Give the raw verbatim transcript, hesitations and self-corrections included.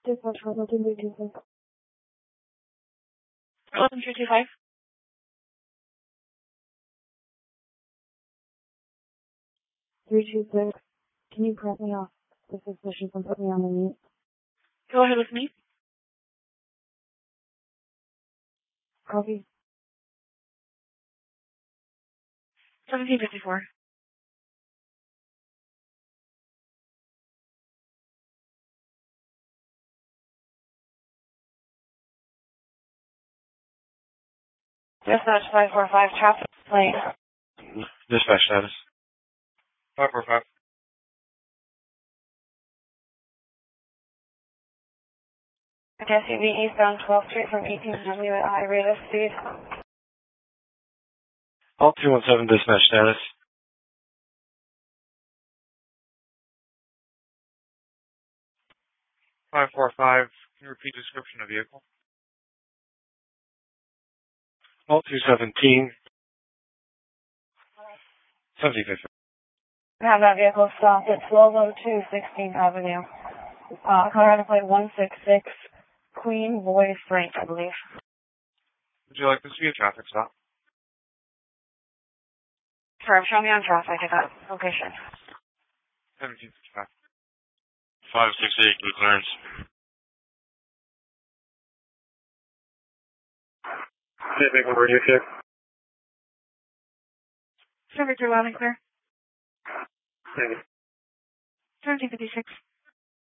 Dispatch for eleven three two six. eleven three two five. three two six. Can you press me off the suspicion and put me on the mute? Go ahead with me. Copy. seventeen fifty-four. Dispatch five four five, traffic lane. Dispatch status. five four five. S U V eastbound twelfth Street from eighteenth Avenue at high rate of speed. All two one seven dispatch status. five four five, can you repeat description of vehicle? All two seventeen. seventeen fifty. We have that vehicle stopped at twelve oh two sixteenth Avenue. Uh, Colorado plate one six six, Queen Boy Frank, I believe. Would you like to see a traffic stop? Sure, show me on traffic at that location. seventeen fifty-five. five six eight, Blue Clarence. Okay, big one, radio check. seventy-three loud and clear. Thank you. seventeen fifty-six.